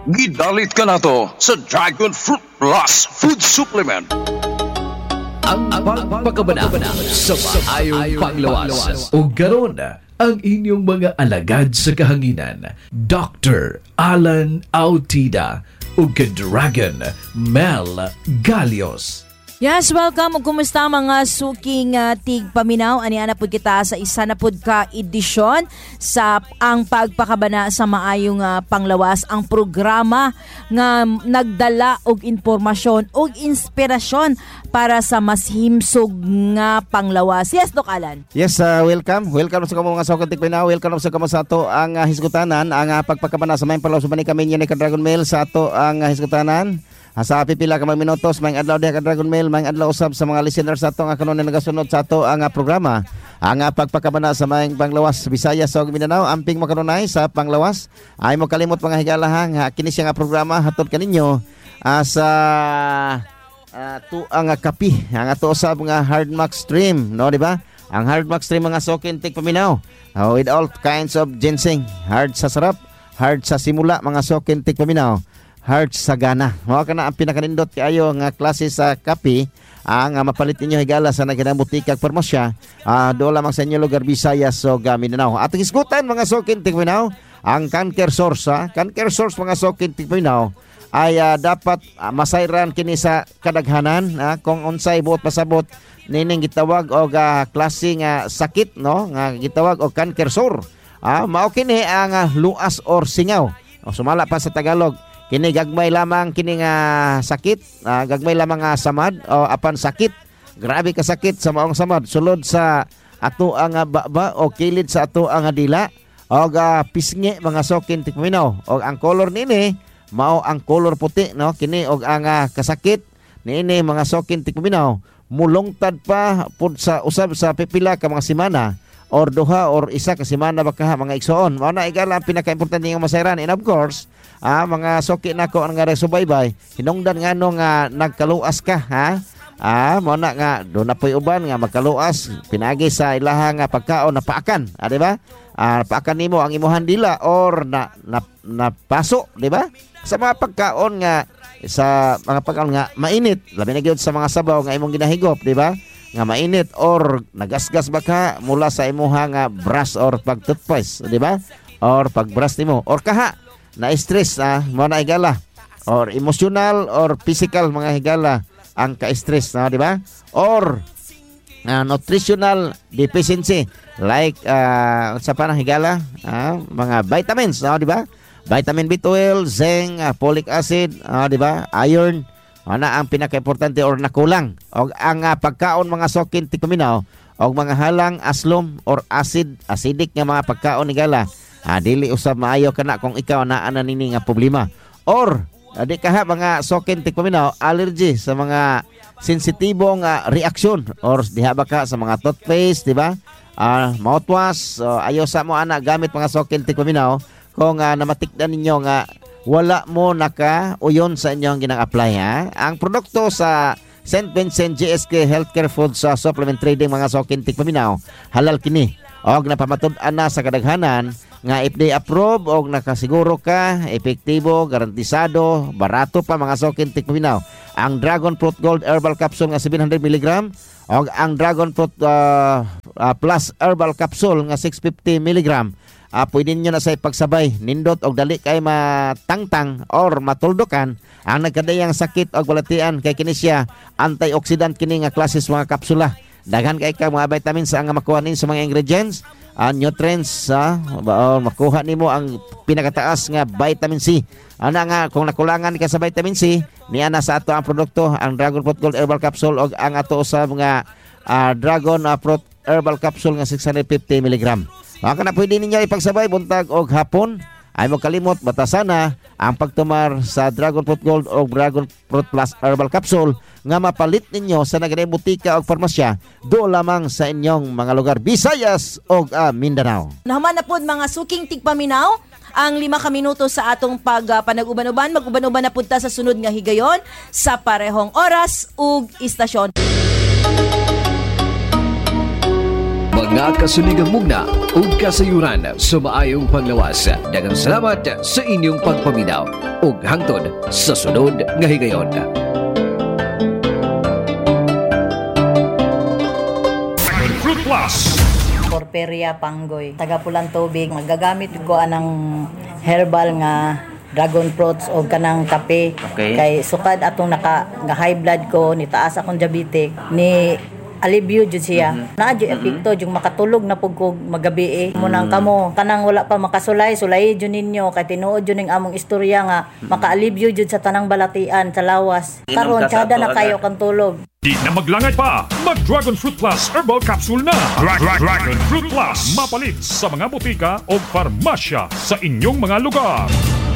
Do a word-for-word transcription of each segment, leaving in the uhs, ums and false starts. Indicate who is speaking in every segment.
Speaker 1: Gidalit ka na to sa Dragon Fruit Plus Food Supplement.
Speaker 2: Ang pagpakabana sa maayong panglawas. O garon ang inyong mga alagad sa kahanginan, Doctor Alan Autida o Dragon Mel Galios.
Speaker 3: Yes, welcome. Kumusta mga suking uh, tigpaminaw? Aniana po kita sa isa na po ka edisyon sa ang pagpakabana sa maayong uh, panglawas. Ang programa nga nagdala og impormasyon og inspirasyon para sa mas himsog nga panglawas. Yes, Doc Alan.
Speaker 4: Yes, uh, welcome. Welcome sa mga suking tigpaminaw. Welcome sa kamo sa ato ang uh, hisgutanan. Ang uh, pagpakabana sa maayong panglawas. Subani kami niya ni Dragon Mail sa ato ang uh, hisgutanan. Sa pipila ka mga minutos, may adlaw diha ka Dragon Mail, may adlaw usab sa mga listeners sa ato nga kanon na nagasunod sa ato ang uh, programa. Ang uh, pagpakabana sa mga panglawas Visayas ug Mindanao, amping makanunay sa panglawas. Ay mo kalimot mga higala ha, kini siya nga programa hatod kaninyo uh, sa uh, tu ang uh, kapi, ang ato usab nga Hardmax Stream, no di ba? Ang Hardmax Stream mga sokin tik paminaw. Uh, with all kinds of ginseng, hard sa sarap, hard sa simula mga sokin tik paminaw. Heart sa gana. Mao kana ang pinakanindot kaayo nga klase sa kape ang uh, mapalit ninyo higala sa naginang butika ug parmasya uh, do lamang sa inyo lugar Visayas ug so, Mindanao. Atong isgutan mga sokin tigminaw ang canker source ha? Canker source mga sokin tigminaw ay uh, dapat uh, masayran kini sa kadaghanan uh, kung unsay buot pasabot nining gitawag og uh, klase nga sakit no nga gitawag og canker sore. Uh, mao kini ang uh, luas or singaw. O sumala pa sa Tagalog kini gagmay lamang kini nga sakit, uh, gagmay lamang nga samad o apan sakit. Grabe ka sakit sa maong samad sulod sa ato ang baba o kilid sa ato ang dila o uh, pisngi mga sokin tikminaw. O ang color nini mao ang color puti no kini og ang uh, kasakit niini mga sokin tikminaw mulungtad pa pud sa usab sa pipila ka mga semana or duha or isa ka semana baka mga igsoon. Mao na igala ang pinaka-importante nga masayran and of course ah, mga soki nako ang nga subaybay hinungdan nga no nga nagkaluas ka ha ah mo na nga do na poy uban nga magkaluas pinagi sa ilaha nga pagkaon na paakan ah, di ba ah, paakan nimo ang imuhan dila or na na, na paso di ba sa mga pagkaon nga sa mga pagkaon nga mainit labi na gyud sa mga sabaw nga imong ginahigop di ba nga mainit or nagasgas baka mula sa imuha nga brush or pag-toothpaste di ba or pag-brush nimo or kaha na stress ah mo na higala or emotional or physical mga higala ang ka-stress na di ba or uh, nutritional deficiency like uh, sa panang higala uh, mga vitamins no di ba vitamin B twelve, zinc, uh, folic acid uh, di ba iron ana ang pinaka-importante or nakulang og ang uh, pagkaon mga sokin tikuminaw og mga halang aslom or acid acidic nga mga pagkaon higala Ah, dili usab maayo kana kung ikaw naa na nini nga problema or adi kaha mga sokin tikpaminaw allergy sa mga sensitibong uh, reaksyon or diha ba ka sa mga toothpaste di ba uh, mouthwash so, ayo sa mo ana gamit mga sokin tikpaminaw kung uh, namatikdan ninyo nga wala mo naka uyon sa inyong ginang-apply ha ang produkto sa Saint Vincent G S K Healthcare Food sa Supplement Trading mga sokin tikpaminaw halal kini og napamatud-an na sa kadaghanan nga F D A approved og nakasiguro ka epektibo, garantisado, barato pa mga sokin tikpaminaw. Ang Dragon Fruit Gold Herbal Capsule nga seven hundred milligrams og ang Dragon Fruit uh, uh, Plus Herbal Capsule nga six hundred fifty milligrams. Uh, pwede nyo na sa ipagsabay nindot og dali kay matangtang or matuldukan ang nagkadayang sakit og balatian kay kini siya antioxidant kini nga klases mga kapsula. Daghan kay ka mga vitamins ang makuha nin sa mga ingredients uh, nutrients uh, uh, makuha nimo ang pinakataas nga vitamin C ana nga kung nakulangan ka sa vitamin C niya na sa ato ang produkto ang Dragon Fruit Gold Herbal Capsule og ang ato usab nga uh, Dragon uh, Fruit Herbal Capsule nga six hundred fifty milligrams Maka na pwede ninyo ipagsabay buntag og hapon ay mo kalimot batasana ang pagtumar sa Dragon Fruit Gold o Dragon Fruit Plus Herbal Capsule nga mapalit ninyo sa naganay butika o parmasya do lamang sa inyong mga lugar Visayas o uh, Mindanao.
Speaker 3: Naman na po mga suking tigpaminaw ang lima ka minuto sa atong pagpanag-uban-uban. Mag-uban-uban na punta sa sunod nga higayon sa parehong oras ug istasyon.
Speaker 2: Mga nga kasuligang mugna o kasayuran sa maayong panglawas. Daghang salamat sa inyong pagpaminaw ug hangtod sa sunod nga higayon.
Speaker 5: Fruit Plus.
Speaker 6: Porperia Panggoy, taga Pulang Tubig. Magagamit ko anang herbal nga dragon fruits o kanang kape.
Speaker 4: Okay.
Speaker 6: Kay sukad atong naka nga high blood ko, ni taas akong diabetic, ni alibyo jud siya. Mm-hmm. Naa jud epekto jud makatulog na pug ko magabi eh. Mm-hmm. Munang kamo kanang wala pa makasulay, sulay jud ninyo kay tinuod jud ning among istorya nga mm-hmm. makaalibyo jud sa tanang balatian sa lawas. Karon kada na kayo kang tulog.
Speaker 5: Di na maglangay pa, mag-Dragon Fruit Plus Herbal Capsule na. Dra- Dra- Dragon Fruit Plus, mapalit sa mga butika o farmasya sa inyong mga lugar.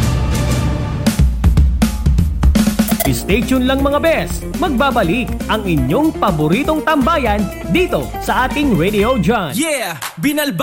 Speaker 7: Stay tuned lang mga bes, magbabalik ang inyong paboritong tambayan dito sa ating Radio John.
Speaker 8: Yeah! Binalba